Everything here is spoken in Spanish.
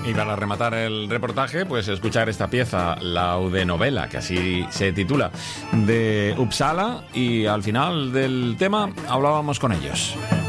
Y para rematar el reportaje, pues escuchar esta pieza, la Audenovela, que así se titula, de Uppsala, y al final del tema hablábamos con ellos.